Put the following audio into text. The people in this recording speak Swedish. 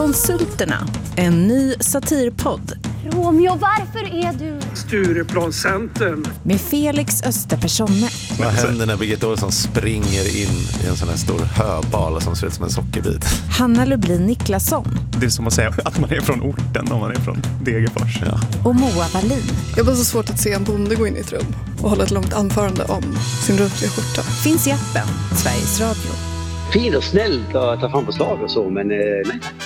Konsulterna, en ny satirpodd. Romeo, varför är du? Stureplanscentern. Med Felix Österpersonne. Vad händer när Birgitta Olsson springer in i en sån här stor höbal som ser ut som en sockerbit? Hanna Lublin Niklasson. Det är som att säga att man är från orten om man är från Degerfors. Ja. Och Moa Wallin. Jag har så svårt att se en bonde gå in i ett rum och hålla ett långt anförande om sin rutiga skjorta. Finns i appen Sveriges Radio. Fin och snällt att ta fram förslag och så, men nej.